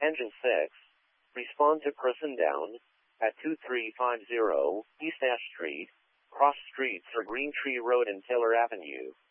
Engine 6. Respond to person down at 2350 East Ash Street, cross streets or Green Tree Road and Taylor Avenue.